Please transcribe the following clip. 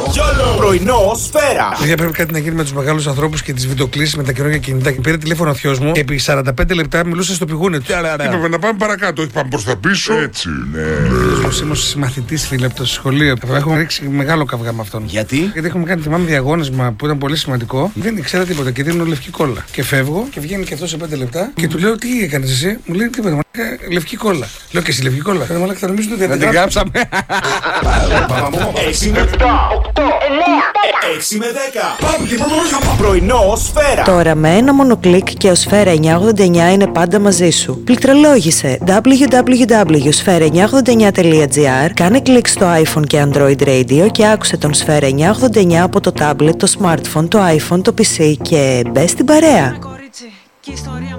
Πρωινό Σφαίρα. Παιδιά, πρέπει κάτι να γίνει με τους μεγάλους ανθρώπους και τις βιντεοκλήσεις με τα καινούργια κινητά. Και πήρε τηλέφωνο ο θειός μου και επί 45 λεπτά μιλούσε στο πηγούνι. Είπαμε να πάμε παρακάτω, όχι πάμε προς τα πίσω. Έτσι, ναι. Είμαι συμμαθητής, φίλε, από το σχολείο. Έχουμε ρίξει μεγάλο καυγά με αυτόν. Γιατί έχουμε κάνει, θυμάμαι, διαγώνισμα που ήταν πολύ σημαντικό. Δεν ήξερα τίποτα και δίνω λευκή κόλλα. Και φεύγω και βγαίνει και αυτό σε 5 λεπτά και του λέω τι έκανες εσύ. Μου λέει τίποτα. Λευκή κόλλα. Λέω και εσύ λευκή κόλλα. Θα νομίζω ότι δεν την γράψαμε. 6 με 7, 8, 9, 6 με 10. Πάμε και προχωράμε. Πρωινό Σφαίρα. Τώρα με ένα μόνο κλικ και ο Σφαίρα 989 είναι πάντα μαζί σου. Πληκτρολόγησε www.sfera989.gr, κάνε κλικ στο iPhone και Android Radio και άκουσε τον Σφαίρα 989 από το tablet, το smartphone, το iPhone, το PC και μπες στην παρέα. Κορίτσι, και η ιστορία